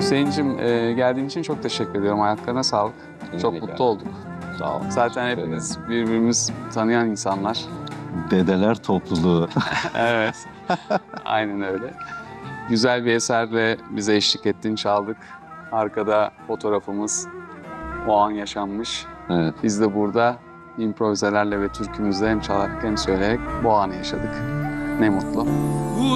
Hüseyin'cim geldiğin için çok teşekkür ediyorum. Ayaklarına sağlık. Çok mutlu olduk. Sağ olun. Zaten hepimiz birbirimizi tanıyan insanlar. Dedeler topluluğu. Evet. Aynen öyle. Güzel bir eserle bize eşlik ettin, çaldık. Arkada fotoğrafımız o an yaşanmış. Evet. Biz de burada improvizelerle ve türkümüzle hem çalarak hem söyleyerek bu anı yaşadık. Ne mutlu.